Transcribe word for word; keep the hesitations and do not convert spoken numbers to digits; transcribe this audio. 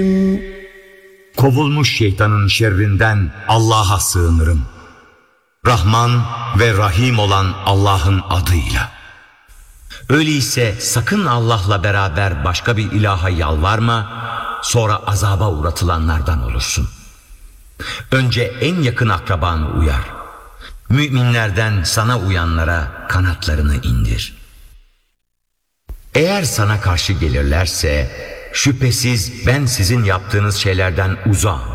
Kovulmuş şeytanın şerrinden Allah'a sığınırım. Rahman ve Rahim olan Allah'ın adıyla. Öyleyse sakın Allah'la beraber başka bir ilaha yalvarma, sonra azaba uğratılanlardan olursun. Önce en yakın akrabanı uyar. Müminlerden sana uyanlara kanatlarını indir. Eğer sana karşı gelirlerse şüphesiz ben sizin yaptığınız şeylerden uzağım.